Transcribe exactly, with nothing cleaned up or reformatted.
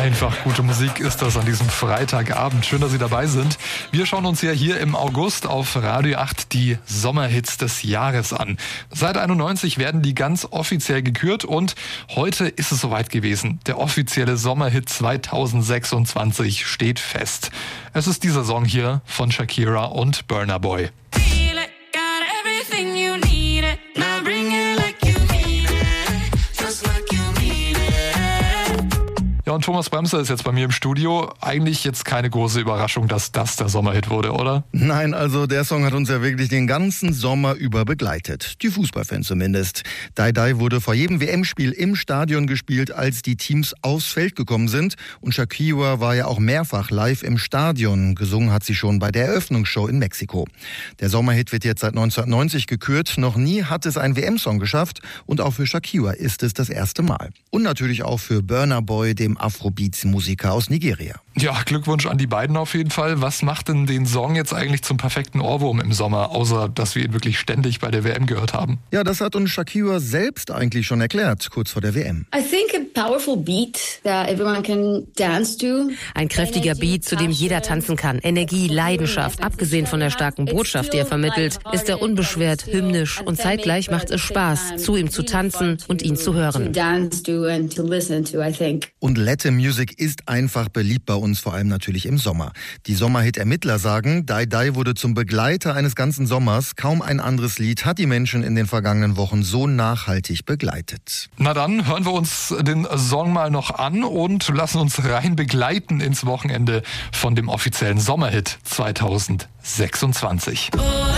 Einfach gute Musik ist das an diesem Freitagabend. Schön, dass Sie dabei sind. Wir schauen uns ja hier im August auf Radio acht die Sommerhits des Jahres an. Seit einundneunzig werden die ganz offiziell gekürt und heute ist es soweit gewesen. Der offizielle Sommerhit zweitausendsechsundzwanzig steht fest. Es ist dieser Song hier von Shakira und Burna Boy. Ja, und Thomas Bremser ist jetzt bei mir im Studio. Eigentlich jetzt keine große Überraschung, dass das der Sommerhit wurde, oder? Nein, also der Song hat uns ja wirklich den ganzen Sommer über begleitet. Die Fußballfans zumindest. Die Die wurde vor jedem W M-Spiel im Stadion gespielt, als die Teams aufs Feld gekommen sind. Und Shakira war ja auch mehrfach live im Stadion. Gesungen hat sie schon bei der Eröffnungsshow in Mexiko. Der Sommerhit wird jetzt seit neunzehnhundertneunzig gekürt. Noch nie hat es ein W M-Song geschafft. Und auch für Shakira ist es das erste Mal. Und natürlich auch für Burna Boy, dem Afrobeats-Musiker aus Nigeria. Ja, Glückwunsch an die beiden auf jeden Fall. Was macht denn den Song jetzt eigentlich zum perfekten Ohrwurm im Sommer, außer dass wir ihn wirklich ständig bei der W M gehört haben? Ja, das hat uns Shakira selbst eigentlich schon erklärt, kurz vor der W M. I think a powerful beat that everyone can dance to. Ein kräftiger Beat, zu dem jeder tanzen kann. Energie, Leidenschaft, abgesehen von der starken Botschaft, die er vermittelt, ist er unbeschwert, hymnisch und zeitgleich macht es Spaß, zu ihm zu tanzen und ihn zu hören. Und Latin Music ist einfach beliebt bei uns, vor allem natürlich im Sommer. Die Sommerhit-Ermittler sagen, Die Die wurde zum Begleiter eines ganzen Sommers. Kaum ein anderes Lied hat die Menschen in den vergangenen Wochen so nachhaltig begleitet. Na dann hören wir uns den Song mal noch an und lassen uns rein begleiten ins Wochenende von dem offiziellen Sommerhit zweitausendsechsundzwanzig.